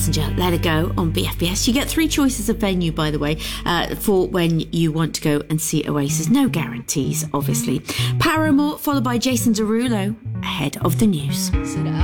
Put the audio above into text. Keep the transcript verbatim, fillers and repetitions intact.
Passenger, Let It Go on B F B S. You get three choices of venue, by the way, uh, for when you want to go and see Oasis. No guarantees, obviously. Paramore, followed by Jason Derulo, ahead of the news.